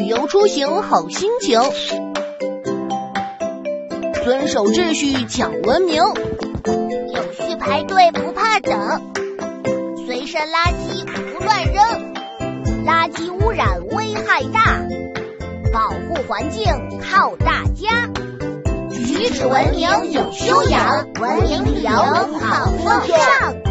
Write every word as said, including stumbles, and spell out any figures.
游出行好心情。遵守秩序讲文明， 有序排队不怕等，随身垃圾不乱扔，垃圾污染危害大，保护环境靠大家。举止文明有修养，文明旅游好风尚。